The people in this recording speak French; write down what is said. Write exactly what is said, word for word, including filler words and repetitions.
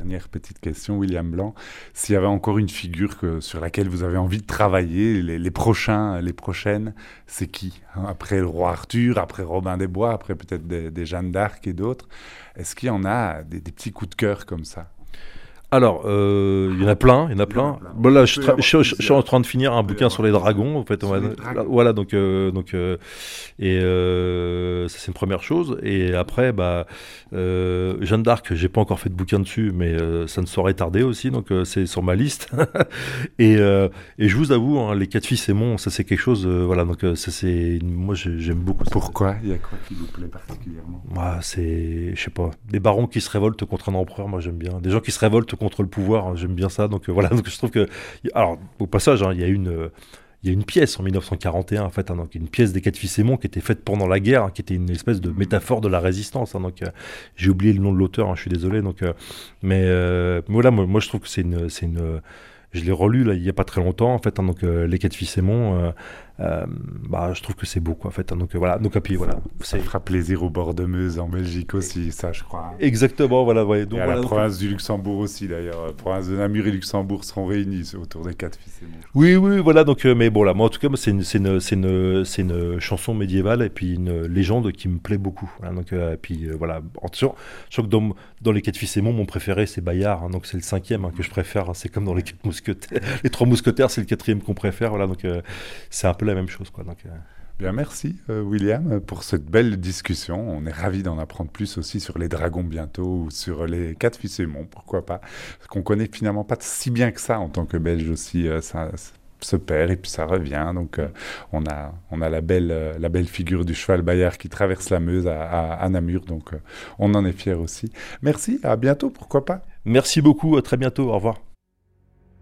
dernière petite question, William Blanc. S'il y avait encore une figure que, sur laquelle vous avez envie de travailler, les, les prochains, les prochaines, c'est qui, hein? Après le roi Arthur, après Robin des Bois, après peut-être des, des Jeanne d'Arc et d'autres. Est-ce qu'il y en a des, des petits coups de cœur comme ça? Alors, euh, il y en a plein, il y en a plein. Bon, là, je, tra- je, je, je suis en train de finir un bouquin sur les dragons, en fait. Sur Voilà, les dragons. voilà, donc, euh, donc, euh, et euh, ça c'est une première chose. Et après, bah, euh, Jeanne d'Arc, j'ai pas encore fait de bouquin dessus, mais euh, ça ne saurait tarder aussi, donc euh, c'est sur ma liste. et, euh, et je vous avoue, hein, les quatre fils Aymon, ça c'est quelque chose, euh, voilà, donc euh, ça c'est, moi j'ai- j'aime beaucoup ça. Pourquoi? Il y a quoi qui vous plaît particulièrement? Moi, c'est, je sais pas, des barons qui se révoltent contre un empereur, moi j'aime bien. Des gens qui se révoltent contre le pouvoir, hein, j'aime bien ça. Donc euh, voilà, donc je trouve que, alors au passage, hein, il y a une, euh, il y a une pièce en mille neuf cent quarante et un, en fait, hein, donc une pièce des quatre fils Aymon qui était faite pendant la guerre, hein, qui était une espèce de métaphore de la résistance. Hein, donc euh, j'ai oublié le nom de l'auteur, hein, je suis désolé. Donc, euh, mais euh, voilà, moi, moi je trouve que c'est une, c'est une, je l'ai relu là il y a pas très longtemps, en fait. Hein, donc euh, les quatre fils Aymon. Euh, Euh, bah, je trouve que c'est beau, quoi, en fait. Hein, donc euh, voilà, donc et puis voilà, Ça c'est fera plaisir au bord de Meuse en Belgique aussi, ça je crois. exactement, voilà, ouais. Donc Et à voilà. la donc- province du Luxembourg aussi d'ailleurs. La province de Namur et Luxembourg seront réunis autour des quatre fils Aymon. Oui, oui, voilà. Donc, euh, mais bon, là, moi, en tout cas, moi, c'est une, c'est une, c'est une, c'est une chanson médiévale et puis une légende qui me plaît beaucoup. Voilà, donc, euh, et puis euh, voilà. Attention, je crois que dans, dans les quatre fils Aymon, mon préféré, c'est Bayard. Hein, donc, c'est le cinquième hein, que je préfère. Hein, c'est comme dans les quatre mousquetaires, les trois mousquetaires, c'est le quatrième qu'on préfère. Voilà, donc euh, c'est un peu la même chose, quoi. Donc, euh, Bien, merci euh, William pour cette belle discussion. On est ravis d'en apprendre plus aussi sur les dragons bientôt ou sur les quatre fils Aymon, pourquoi pas. Parce qu'on connaît finalement pas si bien que ça en tant que Belge aussi. Euh, ça, ça se perd et puis ça revient. Donc euh, on a, on a la, belle, euh, la belle figure du cheval Bayard qui traverse la Meuse à, à, à Namur. Donc euh, on en est fiers aussi. Merci, à bientôt, pourquoi pas. merci beaucoup. À très bientôt. Au revoir.